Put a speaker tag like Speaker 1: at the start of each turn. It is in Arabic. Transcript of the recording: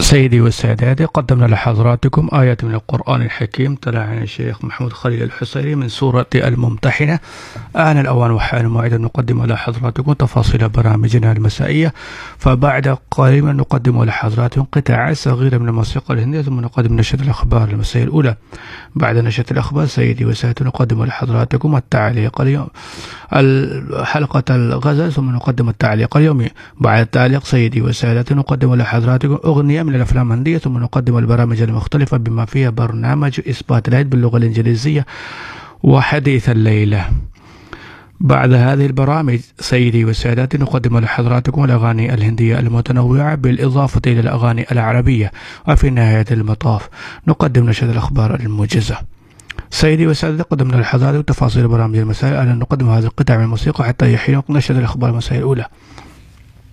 Speaker 1: سيدي وسادتي، قدمنا لحضراتكم آيات من القرآن الحكيم تلا عن الشيخ محمود خليل الحصيري من سورة الممتحنة. آن الأوان وحان موعد نقدم لحضراتكم تفاصيل برامجنا المسائية، فبعد قليل نقدم لحضراتكم قطعة صغيرة من الموسيقى الهندية، ثم نقدم نشرة الأخبار المسائية الأولى. بعد نشرة الأخبار سيدي وسادتي نقدم لحضراتكم التعليق اليوم حلقة الغزل، ثم نقدم التعليق اليومي. بعد التعليق سيدي وسادتي نقدم لحضراتكم أغنية من الأفلام الهندية، ثم نقدم البرامج المختلفة بما فيها برنامج إثبات العيد باللغة الإنجليزية وحديث الليلة. بعد هذه البرامج سيدي وسادتي نقدم لحضراتكم الأغاني الهندية المتنوعة بالإضافة إلى الأغاني العربية، وفي نهاية المطاف نقدم نشرة الأخبار الموجزة. سيدي وسادتي، قدمنا لحضراتكم تفاصيل برامج المسائل. الآن نقدم هذه القطع من الموسيقى حتى يحين نشرة الأخبار المسائية الأولى.